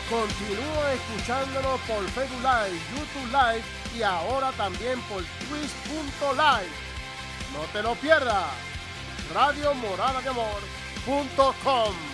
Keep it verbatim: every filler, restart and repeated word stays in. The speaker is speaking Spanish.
Continúa escuchándonos por Facebook Live, YouTube Live y ahora también por Twitch punto live. No te lo pierdas. radio morada de amor punto com